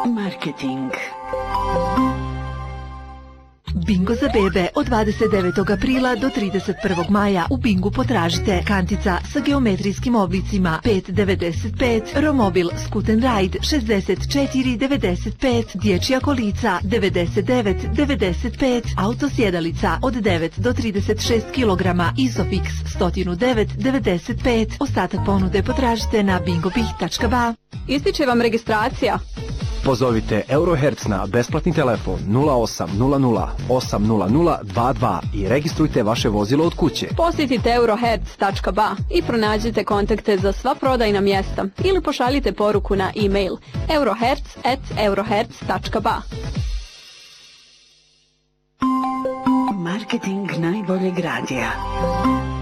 Marketing. Bingo za bebe od 29. aprila do 31. maja. U Bingu potražite kantica sa geometrijskim oblicima 5,95, Romobil Scooten Ride 64,95, dječja kolica 99,95, auto sjedalica od 9 do 36 kg, Isofix 109,95. Ostatak ponude potražite na bingobih.ba. Ističe vam registracija. Pozovite Eurohertz na besplatni telefon 0800 800 22 i registrujte vaše vozilo od kuće. Posjetite eurohertz.ba i pronađite kontakte za sva prodajna mjesta ili pošaljite poruku na e-mail eurohertz@eurohertz.ba. Marketing najboljeg radija.